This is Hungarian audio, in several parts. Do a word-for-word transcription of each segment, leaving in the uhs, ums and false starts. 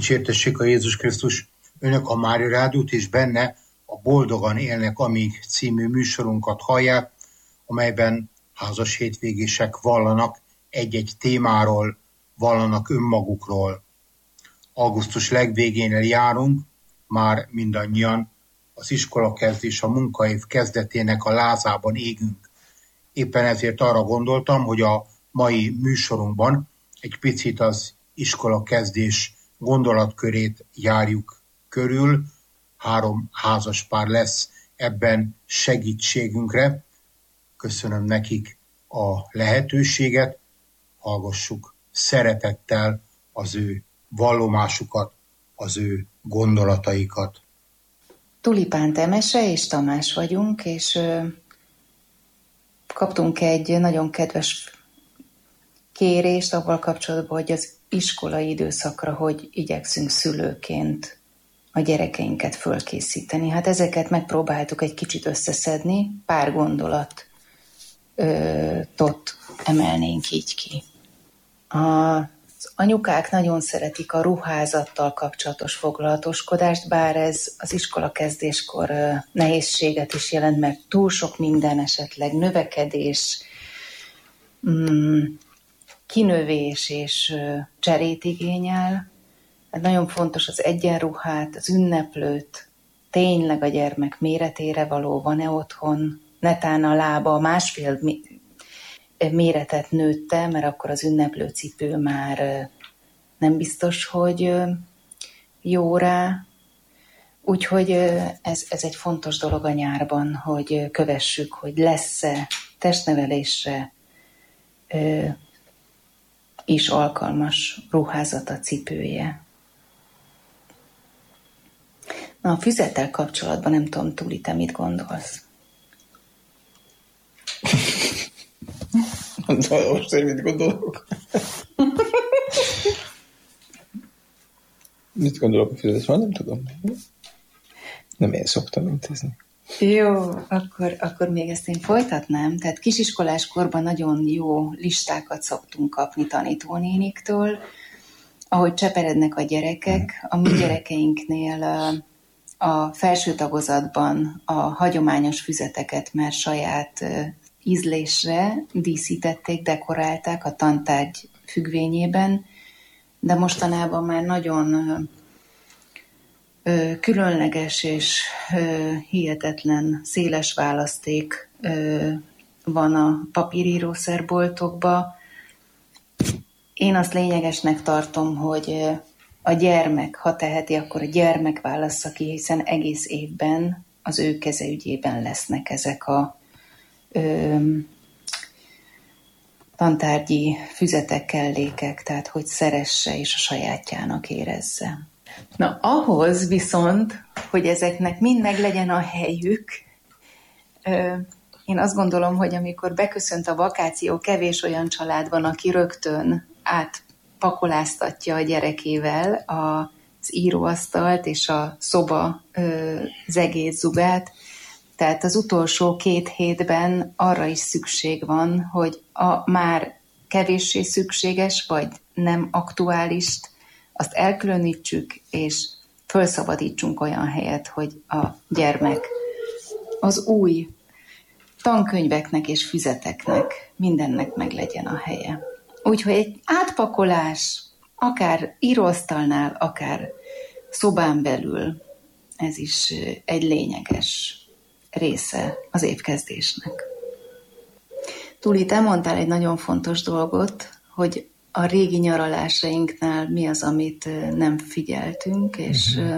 Dicsértessék a Jézus Krisztus, önök a Mária Rádiót és benne a Boldogan élnek amíg című műsorunkat hallják, amelyben házas hétvégések vallanak egy-egy témáról, vallanak önmagukról. Augusztus legvégén járunk, már mindannyian az iskolakezdés, a munkaév kezdetének a lázában égünk. Éppen ezért arra gondoltam, hogy a mai műsorunkban egy picit az iskolakezdés gondolatkörét járjuk körül. Három házaspár lesz ebben segítségünkre. Köszönöm nekik a lehetőséget, hallgassuk szeretettel az ő vallomásukat, az ő gondolataikat. Tulipán Temese és Tamás vagyunk, és ö, kaptunk egy nagyon kedves kérést avval kapcsolatban, hogy az iskolai időszakra hogy igyekszünk szülőként a gyerekeinket fölkészíteni. Hát ezeket megpróbáltuk egy kicsit összeszedni, pár gondolatot emelnénk így ki. Az anyukák nagyon szeretik a ruházattal kapcsolatos foglalatoskodást, bár ez az iskola kezdéskor nehézséget is jelent, mert túl sok minden, esetleg növekedés, mm, kinövés és cserét igényel. Hát nagyon fontos az egyenruhát, az ünneplőt, tényleg a gyermek méretére való, van-e otthon, netán a lába másfél méretet nőtte, mert akkor az ünneplőcipő már nem biztos, hogy jó rá. Úgyhogy ez, ez egy fontos dolog a nyárban, hogy kövessük, hogy lesz-e testnevelésre is alkalmas ruházata, cipője. Na, a füzettel kapcsolatban nem tudom, Tuli, te mit gondolsz? Most én mit gondolok? Mit gondolok a füzetről? Nem tudom. Nem én szoktam intézni. Jó, akkor, akkor még ezt én folytatnám. Tehát kisiskolás korban nagyon jó listákat szoktunk kapni tanítónéniktől, ahogy cseperednek a gyerekek. A mi gyerekeinknél a felső tagozatban a hagyományos füzeteket már saját ízlésre díszítették, dekorálták a tantárgy függvényében, de mostanában már nagyon ö, különleges és ö, hihetetlen széles választék ö, van a papírírószerboltokban. Én azt lényegesnek tartom, hogy a gyermek, ha teheti, akkor a gyermek válassza ki, hiszen egész évben az ő kezeügyében lesznek ezek a ö, tantárgyi füzetek, kellékek, tehát hogy szeresse és a sajátjának érezze. Na, ahhoz viszont, hogy ezeknek mind meg legyen a helyük, ö, én azt gondolom, hogy amikor beköszönt a vakáció, kevés olyan család van, aki rögtön átpakoláztatja a gyerekével az íróasztalt és a szoba ö, zegélyzugát. Tehát az utolsó két hétben arra is szükség van, hogy a már kevéssé szükséges, vagy nem aktuálist, azt elkülönítsük, és felszabadítsunk olyan helyet, hogy a gyermek az új tankönyveknek és füzeteknek, mindennek meg legyen a helye. Úgyhogy egy átpakolás, akár íróasztalnál, akár szobán belül, ez is egy lényeges része az évkezdésnek. Tuli, te mondtál egy nagyon fontos dolgot, hogy a régi nyaralásainknál mi az, amit nem figyeltünk, és... Mm-hmm.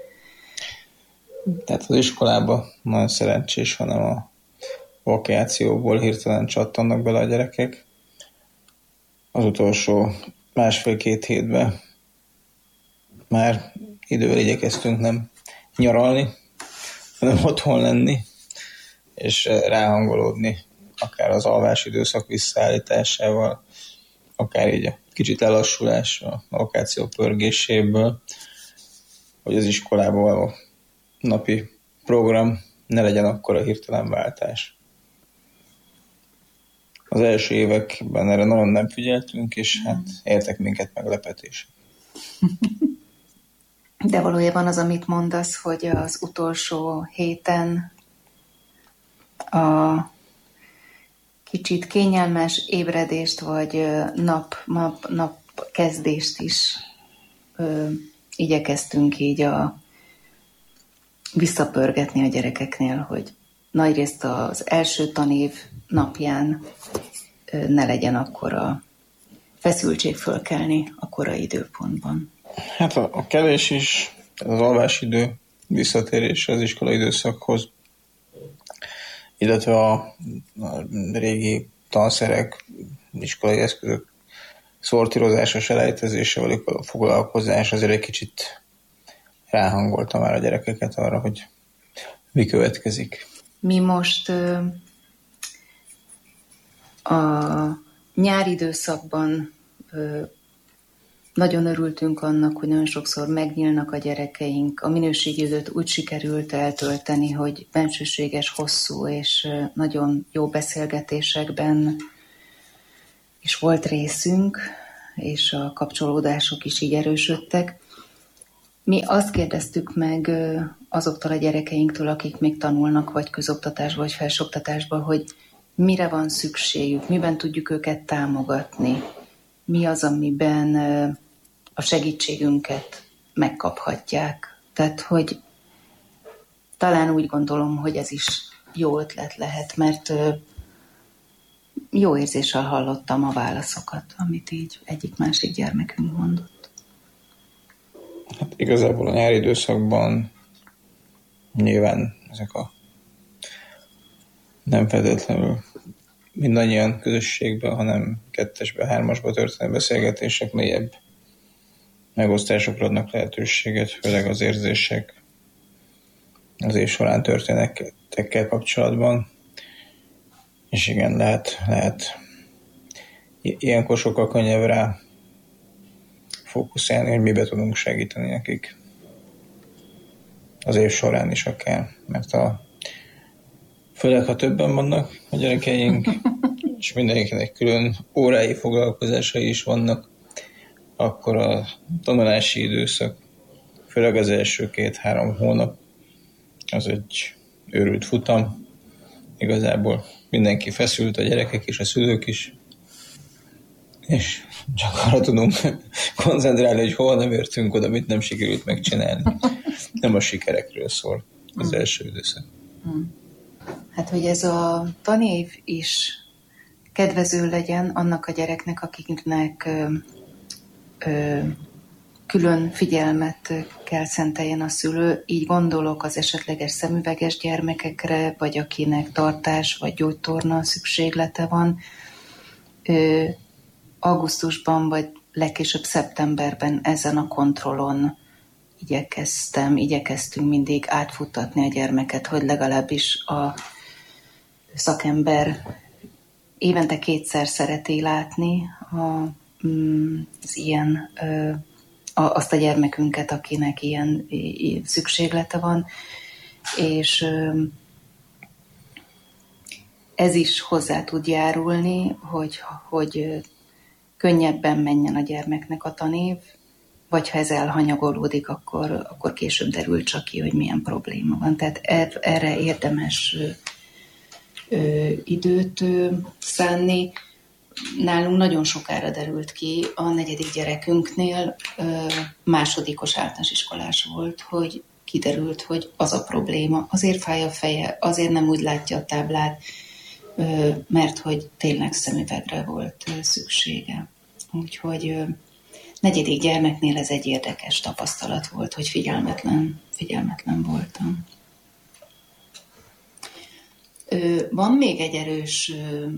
Tehát az iskolában nagyon szerencsés, hanem a vakációból hirtelen csattannak bele a gyerekek. Az utolsó másfél-két hétben már idővel igyekeztünk nem nyaralni, hanem otthon lenni, és ráhangolódni akár az alvás időszak visszaállításával, akár így a kicsit lelassulás a vakáció pörgéséből, hogy az iskolában való napi program ne legyen akkora hirtelen váltás. Az első években erre nagyon nem figyeltünk, és hát értek minket meglepetések. De valójában az, amit mondasz, hogy az utolsó héten a kicsit kényelmes ébredést, vagy nap, nap, nap kezdést is ö, igyekeztünk így a, visszapörgetni a gyerekeknél, hogy nagyrészt az első tanév napján ö, ne legyen akkora feszültség fölkelni a korai időpontban. Hát a, a kelés is, az alvásidő visszatérés az iskola időszakhoz, illetve a, a régi tanszerek, iskolai eszközök szortírozása, selejtezése, vagy a foglalkozás azért egy kicsit ráhangolta már a gyerekeket arra, hogy mi következik. Mi most ö, a nyári időszakban ö, nagyon örültünk annak, hogy nagyon sokszor megnyílnak a gyerekeink. A minőségi időt úgy sikerült eltölteni, hogy bensőséges, hosszú és nagyon jó beszélgetésekben is volt részünk, és a kapcsolódások is így erősödtek. Mi azt kérdeztük meg azoktól a gyerekeinktől, akik még tanulnak, vagy közoktatásban, vagy felsőoktatásban, hogy mire van szükségük, miben tudjuk őket támogatni, mi az, amiben a segítségünket megkaphatják. Tehát, hogy talán úgy gondolom, hogy ez is jó ötlet lehet, mert jó érzéssel hallottam a válaszokat, amit így egyik-másik gyermekünk mondott. Hát igazából a nyári időszakban nyilván ezek a nem feltétlenül mindannyian közösségben, hanem kettesbe, hármasba történő beszélgetések mélyebb megosztásokra adnak lehetőséget, főleg az érzések az év során történetekkel kapcsolatban. És igen, lehet, lehet ilyenkor sokkal könnyebb rá fókuszálni, hogy mibe tudunk segíteni nekik az év során is akár, mert a főleg, ha többen vannak a gyerekeink, és mindenkinek külön órái foglalkozásai is vannak, akkor a tanulási időszak, főleg az első két-három hónap, az egy őrült futam. Igazából mindenki feszült, a gyerekek és a szülők is, és csak arra tudunk koncentrálni, hogy hol nem értünk oda, mit nem sikerült megcsinálni. Nem a sikerekről szól az első időszak. Hát, hogy ez a tanév is kedvező legyen annak a gyereknek, akiknek ö, ö, külön figyelmet kell szenteljen a szülő. Így gondolok az esetleges szemüveges gyermekekre, vagy akinek tartás vagy gyógytorna szükséglete van. Ö, augusztusban, vagy legkésőbb szeptemberben ezen a kontrollon igyekeztem, igyekeztünk mindig átfuttatni a gyermeket, hogy legalábbis a szakember évente kétszer szereti látni a, az ilyen, azt a gyermekünket, akinek ilyen szükséglete van, és ez is hozzá tud járulni, hogy, hogy könnyebben menjen a gyermeknek a tanév, vagy ha ez elhanyagolódik, akkor, akkor később derül csak ki, hogy milyen probléma van. Tehát erre érdemes ö, ö, időt ö, szánni. Nálunk nagyon sokára derült ki, a negyedik gyerekünknél ö, másodikos általános iskolás volt, hogy kiderült, hogy az a probléma. Azért fáj a feje, azért nem úgy látja a táblát, ö, mert hogy tényleg szemüvegre volt ö, szüksége. Úgyhogy ö, negyedik gyermeknél ez egy érdekes tapasztalat volt, hogy figyelmetlen, figyelmetlen voltam. Van még egy erős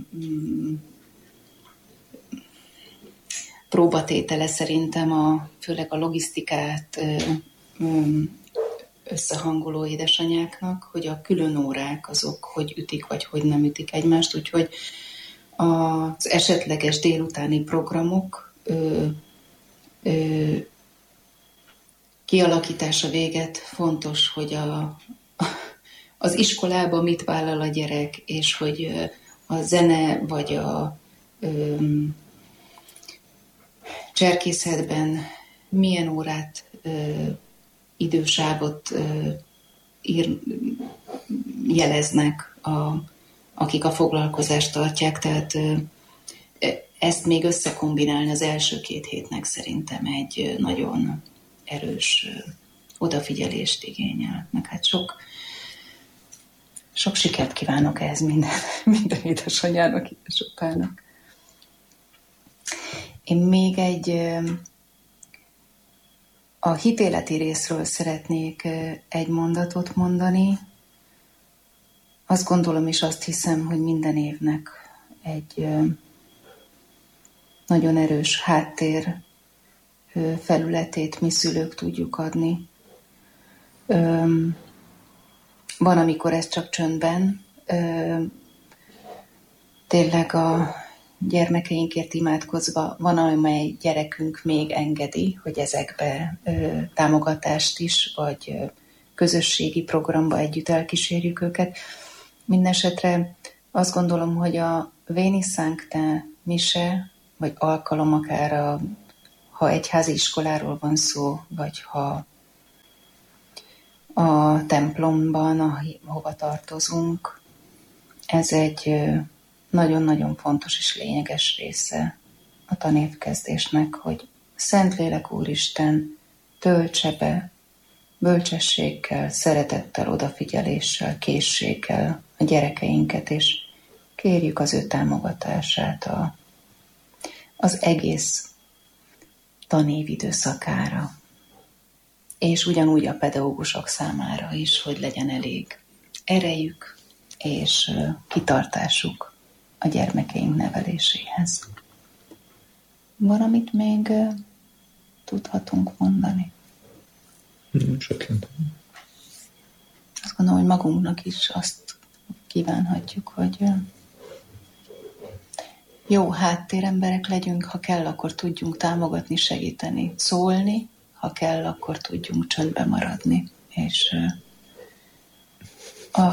próbatétele szerintem, a, főleg a logisztikát összehangoló édesanyáknak, hogy a külön órák azok hogy ütik, vagy hogy nem ütik egymást, úgyhogy az esetleges délutáni programok Ö, kialakítása véget fontos, hogy a, az iskolában mit vállal a gyerek, és hogy a zene vagy a ö, cserkészetben milyen órát ö, idősávot ír, jeleznek, a, akik a foglalkozást tartják, tehát ezt még összekombinálni az első két hétnek szerintem egy nagyon erős odafigyelést igényel. Meg hát sok, sok sikert kívánok ehhez minden, minden édesanyának, édesapának. Én még egy a hitéleti részről szeretnék egy mondatot mondani. Azt gondolom és azt hiszem, hogy minden évnek egy nagyon erős háttér felületét mi szülők tudjuk adni. Van, amikor ez csak csöndben, tényleg a gyermekeinkért imádkozva, van, amely gyerekünk még engedi, hogy ezekbe támogatást is, vagy közösségi programba együtt elkísérjük őket. Mindenesetre azt gondolom, hogy a Veni Sancte mise, vagy alkalom akár, a, ha egyházi iskoláról van szó, vagy ha a templomban, ahova tartozunk, ez egy nagyon-nagyon fontos és lényeges része a tanévkezdésnek, hogy Szentlélek Úristen töltse be bölcsességgel, szeretettel, odafigyeléssel, készséggel a gyerekeinket, és kérjük az ő támogatását a, az egész tanév időszakára. És ugyanúgy a pedagógusok számára is, hogy legyen elég erejük és kitartásuk a gyermekeink neveléséhez. Valamit még tudhatunk mondani? Nincs ötletem. Azt gondolom, hogy magunknak is azt kívánhatjuk, hogy jó háttéremberek legyünk, ha kell, akkor tudjunk támogatni, segíteni, szólni, ha kell, akkor tudjunk csöndbe maradni. És a...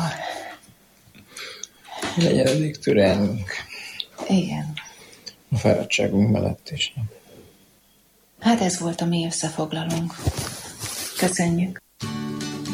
legyen elég türelmünk. Igen. A fáradtságunk mellett is. Hát ez volt a mi összefoglalónk. Köszönjük.